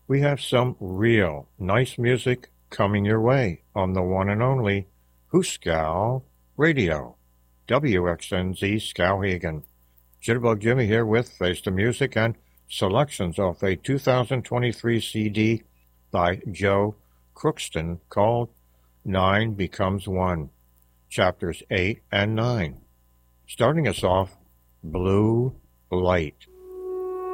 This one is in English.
we have some real nice music coming your way on the one and only Hooskow Radio, WXNZ Skowhegan. Jitterbug Jimmy here with Face the Music and selections off a 2023 CD by Joe Crookston called Nine Becomes One, Chapters 8 and 9. Starting us off, Blue Light.